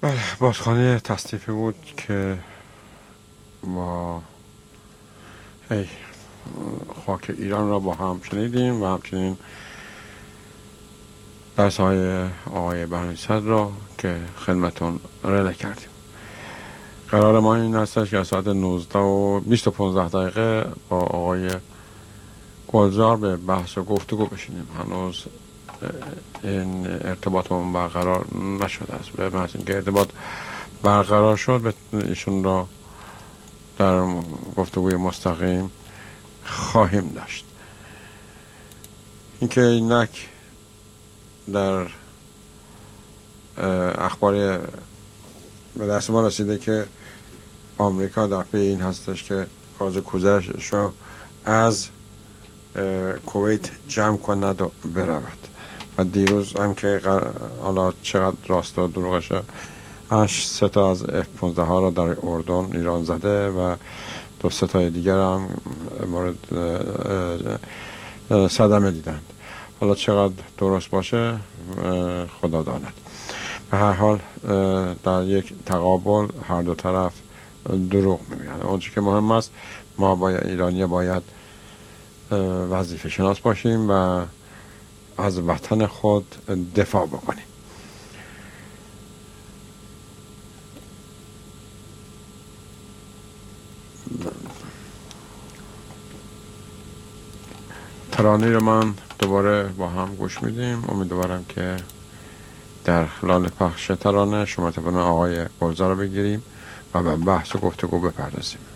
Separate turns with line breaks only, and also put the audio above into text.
بله، بادخانه تصنیفی بود که ما خاک ایران را با هم شنیدیم و همچنین درس های آقای بهرام‌صدر را که خدمتون رله کردیم. قرار ما این هستش که ساعت 19 و 20 و 15 دقیقه با آقای گلزار به بحث و گفتگو بشینیم. هنوز این ارتباطمون برقرار نشده است. به محض اینکه ارتباط برقرار شد ایشون را در گفتگوی مستقیم خواهیم داشت. اینکه اینک در اخبار به دست ما رسیده که آمریکا در پی این هستش که گاز کوزشش را از کویت جمع کند و برود و دیروز هم که حالا چقدر راست و دروغشه 8 تا از F-15 ها را در اردن ایران زده و 2 تا دیگر هم مورد صدمه دیدند. حالا چقدر درست باشه خدا داند. به هر حال در یک تقابل هر دو طرف دروغ میگن. اونچه که مهم است ما ایرانی باید وظیفه شناس باشیم و از وطن خود دفاع بکنیم. ترانه رو من دوباره با هم گوش میدیم. امیدوارم که در خلال پخش ترانه شما تلفن آقای گلزار رو بگیریم و به بحث و گفتگو بپردازیم.